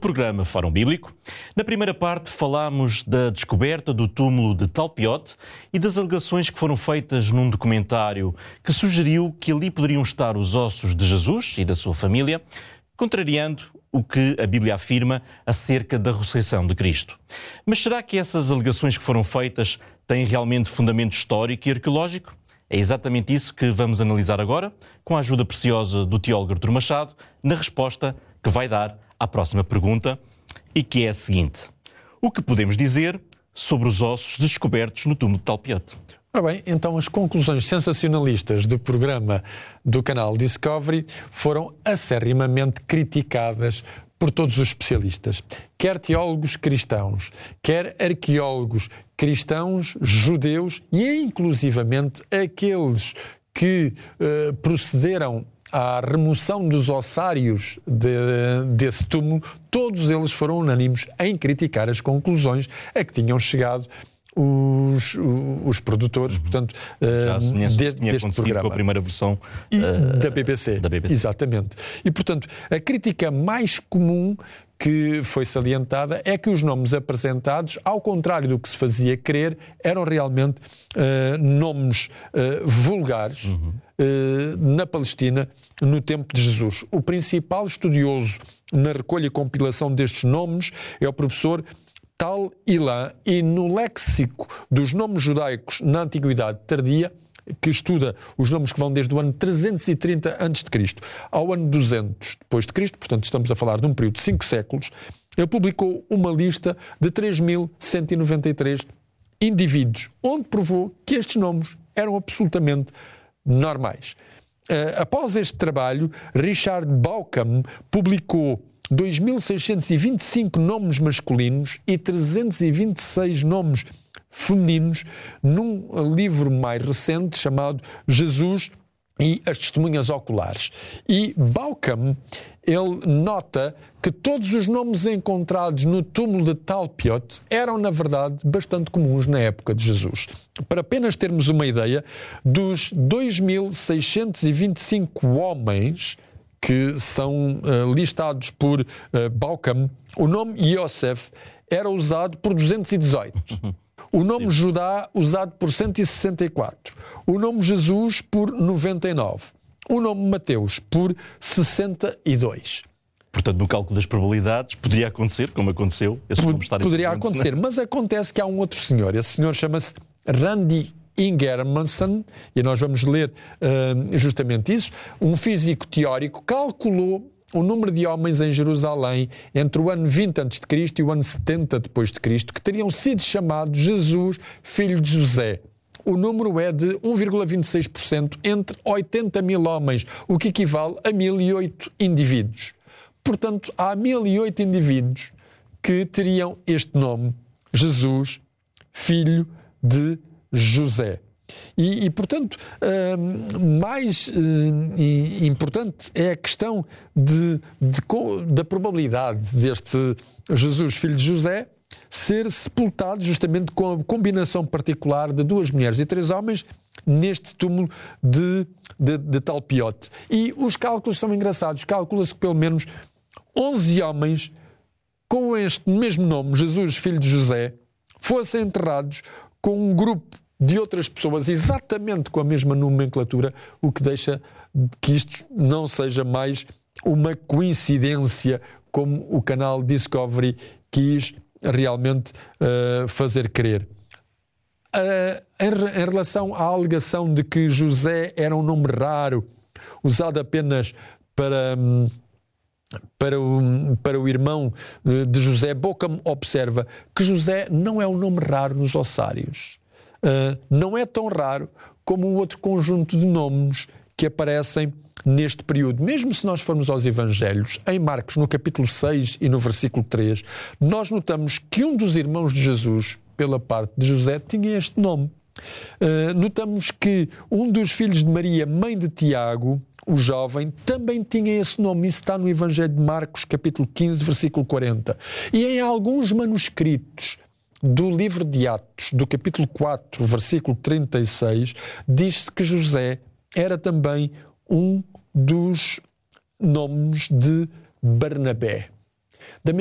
programa Fórum Bíblico. Na primeira parte falámos da descoberta do túmulo de Talpiot e das alegações que foram feitas num documentário que sugeriu que ali poderiam estar os ossos de Jesus e da sua família, contrariando o que a Bíblia afirma acerca da ressurreição de Cristo. Mas será que essas alegações que foram feitas têm realmente fundamento histórico e arqueológico? É exatamente isso que vamos analisar agora, com a ajuda preciosa do teólogo Artur Machado, na resposta que vai dar à próxima pergunta, e que é a seguinte: o que podemos dizer sobre os ossos descobertos no túmulo de Talpiot? Ora bem, então as conclusões sensacionalistas do programa do canal Discovery foram acerrimamente criticadas por todos os especialistas, quer teólogos cristãos, quer arqueólogos cristãos, judeus e inclusivamente aqueles que procederam à remoção dos ossários desse túmulo. Todos eles foram unânimes em criticar as conclusões a que tinham chegado os produtores, portanto, deste programa. Com a primeira versão da BBC. Exatamente. E, portanto, a crítica mais comum que foi salientada é que os nomes apresentados, ao contrário do que se fazia crer, eram realmente nomes vulgares na Palestina no tempo de Jesus. O principal estudioso na recolha e compilação destes nomes é o professor Tal Ilan, e no léxico dos nomes judaicos na Antiguidade Tardia, que estuda os nomes que vão desde o ano 330 a.C. ao ano 200 depois de Cristo, portanto estamos a falar de um período de 5 séculos, ele publicou uma lista de 3.193 indivíduos, onde provou que estes nomes eram absolutamente normais. Após este trabalho, Richard Bauckham publicou 2.625 nomes masculinos e 326 nomes femininos num livro mais recente chamado Jesus e as Testemunhas Oculares. E Bauckham, ele nota que todos os nomes encontrados no túmulo de Talpiot eram, na verdade, bastante comuns na época de Jesus. Para apenas termos uma ideia, dos 2.625 homens que são listados por Bauckham, o nome Yosef era usado por 218. O nome Judá usado por 164. O nome Jesus por 99. O nome Mateus por 62. Portanto, no cálculo das probabilidades, poderia acontecer, como aconteceu, esses nomes estarem poderia presentes, acontecer, mas acontece que há um outro senhor. Esse senhor chama-se Randy Ingermanson, e nós vamos ler justamente isso. Um físico teórico calculou o número de homens em Jerusalém entre o ano 20 a.C. e o ano 70 depois de Cristo que teriam sido chamados Jesus, filho de José. O número é de 1,26% entre 80 mil homens, o que equivale a 1.008 indivíduos. Portanto, há 1.008 indivíduos que teriam este nome, Jesus, filho de José. E portanto, mais importante é a questão da probabilidade deste Jesus, filho de José, ser sepultado justamente com a combinação particular de 2 mulheres e 3 homens neste túmulo de Talpiot. E os cálculos são engraçados. Calcula-se que pelo menos 11 homens com este mesmo nome, Jesus, filho de José, fossem enterrados com um grupo de outras pessoas exatamente com a mesma nomenclatura, o que deixa que isto não seja mais uma coincidência, como o canal Discovery quis realmente fazer crer. Em relação à alegação de que José era um nome raro, usado apenas para o irmão de José, Bauckham observa que José não é um nome raro nos ossários. Não é tão raro como o outro conjunto de nomes que aparecem neste período. Mesmo se nós formos aos Evangelhos, em Marcos, no capítulo 6 e no versículo 3, nós notamos que um dos irmãos de Jesus, pela parte de José, tinha este nome. Notamos que um dos filhos de Maria, mãe de Tiago, o jovem, também tinha esse nome. Isso está no Evangelho de Marcos, capítulo 15, versículo 40. E em alguns manuscritos do livro de Atos, do capítulo 4, versículo 36, diz-se que José era também um dos nomes de Barnabé.